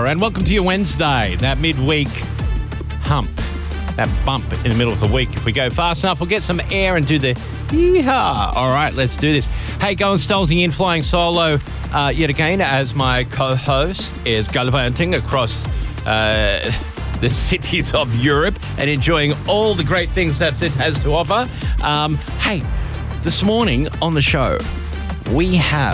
and welcome to your Wednesday, that midweek hump, that bump in the middle of the week. If we go fast enough, we'll get some air and do the yeehaw. All right, let's do this. Hey, going Stolzy in, flying solo yet again, as my co-host is gallivanting across the cities of Europe and enjoying all the great things that it has to offer. Hey, this morning on the show, we have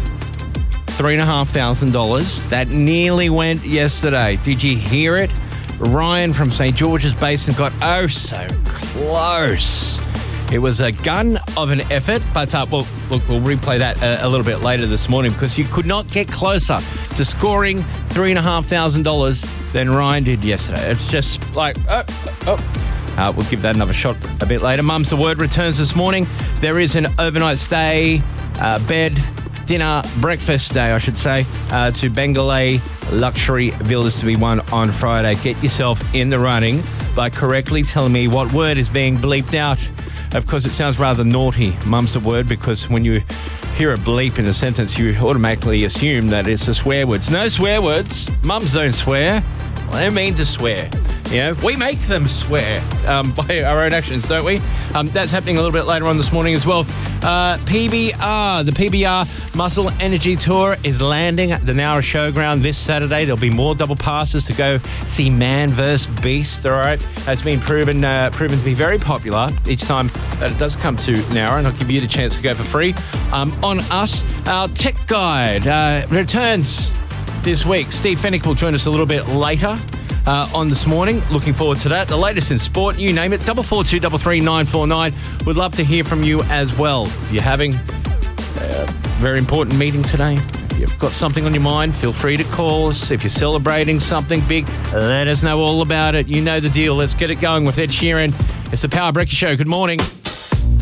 $3,500 that nearly went yesterday. Did you hear it? Ryan from St. George's Basin got oh so close. It was a gun of an effort, but we'll replay that a little bit later this morning because you could not get closer to scoring $3,500 than Ryan did yesterday. It's just like, we'll give that another shot a bit later. Mum's the Word returns this morning. There is an overnight stay, bed, dinner, breakfast day, I should say, to Bengalay Luxury Villas to be won on Friday. Get yourself in the running by correctly telling me what word is being bleeped out. Of course, it sounds rather naughty, Mum's the Word, because when you hear a bleep in a sentence, you automatically assume that it's a swear words. No swear words. Mums don't swear. Well, they mean to swear. You know, we make them swear by our own actions, don't we? That's happening a little bit later on this morning as well. PBR, the PBR Muscle Energy Tour is landing at the Nowra Showground this Saturday. There'll be more double passes to go see Man vs. Beast, all right? It's been proven to be very popular each time that it does come to Nowra, and I'll give you the chance to go for free. On us, our tech guide returns this week. Steve Fennick will join us a little bit later on this morning. Looking forward to that. The latest in sport, you name it, 442 33 949. Would love to hear from you as well. If you're having a very important meeting today, if you've got something on your mind, feel free to call us. If you're celebrating something big, let us know all about it. You know the deal. Let's get it going with Ed Sheeran. It's the Power Breakfast Show. Good morning.